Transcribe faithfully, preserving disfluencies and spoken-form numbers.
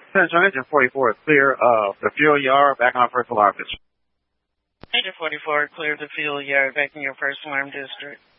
Central Engine forty-four is clear of the fuel yard, back on first alarm district. Major forty-four, clear the fuel yard, back in your first alarm district.